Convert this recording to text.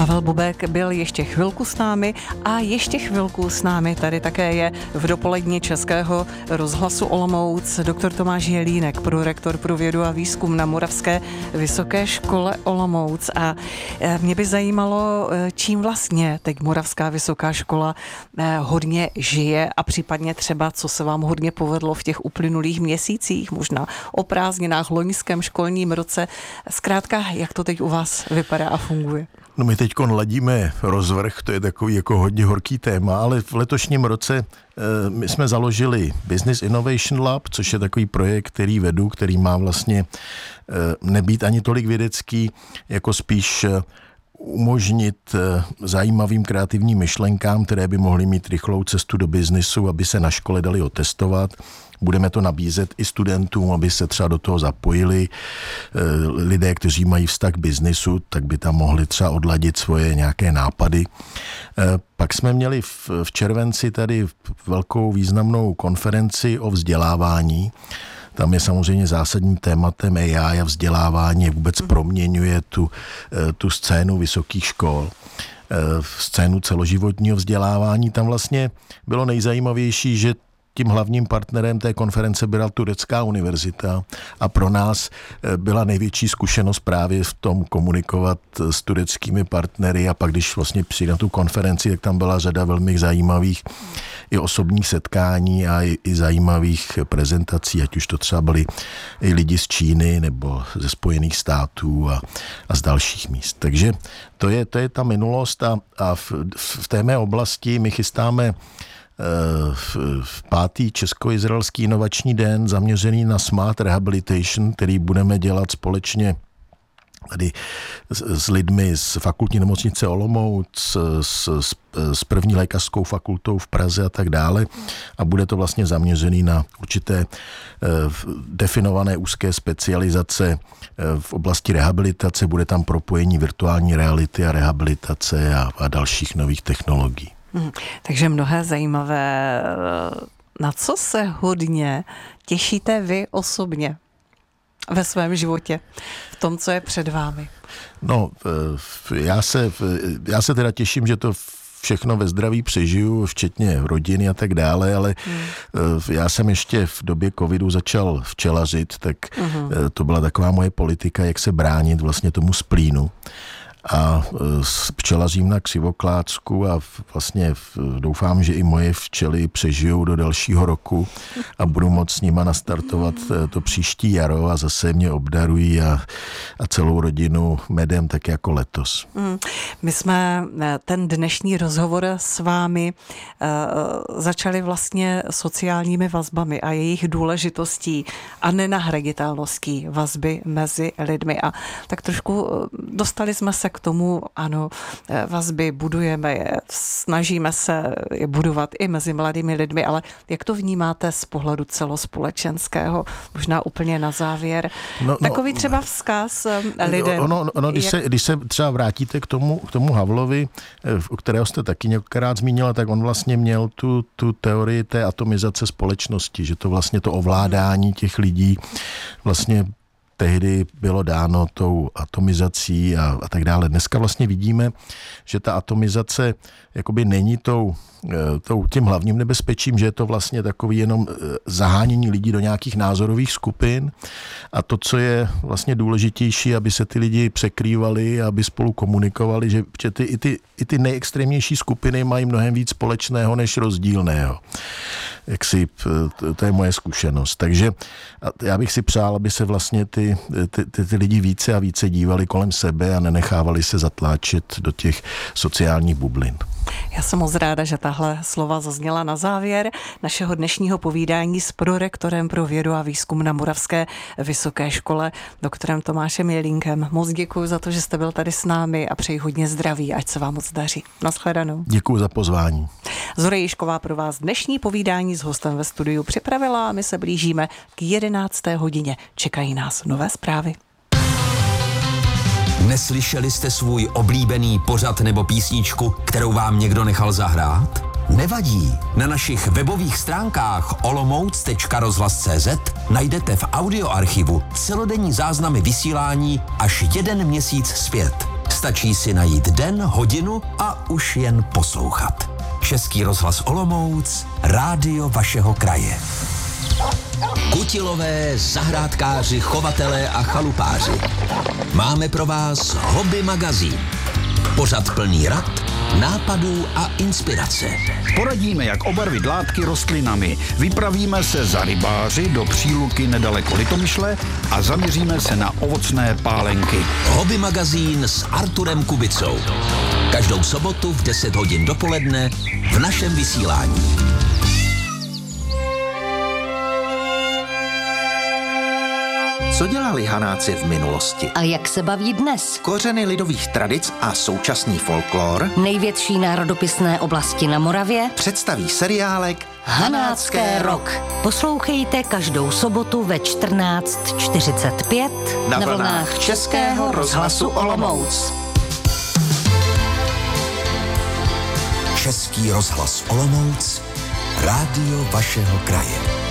Pavel Bobek byl ještě chvilku s námi a ještě chvilku s námi tady také je v dopoledni Českého rozhlasu Olomouc doktor Tomáš Jelínek, prorektor pro vědu a výzkum na Moravské vysoké škole Olomouc. A mě by zajímalo, čím vlastně teď Moravská vysoká škola hodně žije a případně třeba, co se vám hodně povedlo v těch uplynulých měsících, možná o prázdninách, loňském školním roce. Zkrátka, jak to teď u vás vypadá a funguje? No my teďkon ladíme rozvrh, to je takový jako hodně horký téma, ale v letošním roce my jsme založili Business Innovation Lab, což je takový projekt, který vedu, který má vlastně nebýt ani tolik vědecký, jako spíš umožnit zajímavým kreativním myšlenkám, které by mohly mít rychlou cestu do biznisu, aby se na škole dali otestovat. Budeme to nabízet i studentům, aby se třeba do toho zapojili. Lidé, kteří mají vztah k biznisu, tak by tam mohli třeba odladit svoje nějaké nápady. Pak jsme měli v červenci tady velkou významnou konferenci o vzdělávání. Tam je samozřejmě zásadním tématem AI a vzdělávání vůbec proměňuje tu scénu vysokých škol, scénu celoživotního vzdělávání. Tam vlastně bylo nejzajímavější, že tím hlavním partnerem té konference byla Turecká univerzita a pro nás byla největší zkušenost právě v tom komunikovat s tureckými partnery a pak, když vlastně přijde na tu konferenci, tak tam byla řada velmi zajímavých i osobních setkání a i zajímavých prezentací, ať už to třeba byli i lidi z Číny nebo ze Spojených států a z dalších míst. Takže to je ta minulost a v té mé oblasti my chystáme v 5. Česko-izraelský inovační den zaměřený na smart rehabilitation, který budeme dělat společně tady s lidmi z fakultní nemocnice Olomouc, s první lékařskou fakultou v Praze a tak dále. A bude to vlastně zaměřený na určité definované úzké specializace v oblasti rehabilitace. Bude tam propojení virtuální reality a rehabilitace a dalších nových technologií. Takže mnohé zajímavé. Na co se hodně těšíte vy osobně ve svém životě, v tom, co je před vámi? No, já se teda těším, že to všechno ve zdraví přežiju, včetně rodiny a tak dále, ale já jsem ještě v době covidu začal včelařit, tak to byla taková moje politika, jak se bránit vlastně tomu splínu. A včelařím na Křivoklátsku a vlastně doufám, že i moje včely přežijou do dalšího roku a budu moct s nima nastartovat to příští jaro a zase mě obdarují a celou rodinu medem tak jako letos. My jsme ten dnešní rozhovor s vámi začali vlastně sociálními vazbami a jejich důležitostí a nenahraditelností vazby mezi lidmi. A tak trošku dostali jsme se k tomu, ano, vazby budujeme je, snažíme se je budovat i mezi mladými lidmi, ale jak to vnímáte z pohledu celospolečenského? Možná úplně na závěr. Takový třeba vzkaz lidem. Když se třeba vrátíte k tomu Havlovi, kterého jste taky několikrát zmínila, tak on vlastně měl tu teorii té atomizace společnosti, že to vlastně to ovládání těch lidí vlastně tehdy bylo dáno tou atomizací a tak dále. Dneska vlastně vidíme, že ta atomizace jakoby není tím hlavním nebezpečím, že je to vlastně takový jenom zahánění lidí do nějakých názorových skupin a to, co je vlastně důležitější, aby se ty lidi překrývali, aby spolu komunikovali, že i ty nejextrémnější skupiny mají mnohem víc společného než rozdílného. To je moje zkušenost. Takže já bych si přál, aby se vlastně ty lidi více a více dívali kolem sebe a nenechávali se zatláčet do těch sociálních bublin. Já jsem moc ráda, že tahle slova zazněla na závěr našeho dnešního povídání s prorektorem pro vědu a výzkum na Moravské vysoké škole, doktorem Tomášem Jelínkem. Moc děkuji za to, že jste byl tady s námi a přeji hodně zdraví, ať se vám moc daří. Nashledanou. Děkuji za pozvání. Zora Jižková pro vás dnešní povídání s hostem ve studiu připravila a my se blížíme k 11. hodině. Čekají nás nové zprávy. Neslyšeli jste svůj oblíbený pořad nebo písničku, kterou vám někdo nechal zahrát? Nevadí. Na našich webových stránkách olomouc.rozhlas.cz najdete v audioarchivu celodenní záznamy vysílání až 1 měsíc zpět. Stačí si najít den, hodinu a už jen poslouchat. Český rozhlas Olomouc, rádio vašeho kraje. Kutilové, zahrádkáři, chovatelé a chalupáři. Máme pro vás Hobby magazín. Pořad plný rad, nápadů a inspirace. Poradíme, jak obarvit látky rostlinami. Vypravíme se za rybáři do Příluky nedaleko Litomyšle a zaměříme se na ovocné pálenky. Hobby magazín s Arturem Kubicou. Každou sobotu v 10 hodin dopoledne v našem vysílání. Co dělali Hanáci v minulosti? A jak se baví dnes? Kořeny lidových tradic a současný folklor Největší národopisné oblasti na Moravě představí seriálek Hanácké rok. Poslouchejte každou sobotu ve 14:45 na vlnách Českého rozhlasu Olomouc. Český rozhlas Olomouc, rádio vašeho kraje.